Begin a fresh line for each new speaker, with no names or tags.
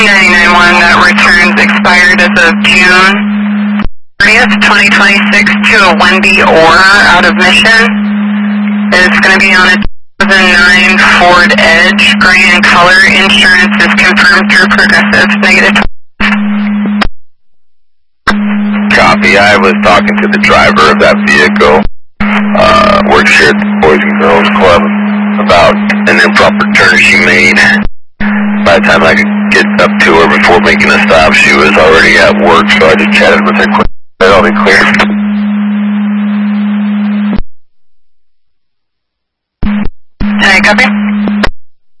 991, that returns expired as of June 30th, 2026 to a Wendy Orr out of Mission. It's going to be on a 2009 Ford Edge, gray in color. Insurance is confirmed through Progressive. Negative.
Copy. I was talking to the driver of that vehicle. Works here at the Boys and Girls Club about an improper turn she made. By the time I could get up to her before making a stop, she was already at work, so I just chatted with her quick. That'll be clear.
Copy.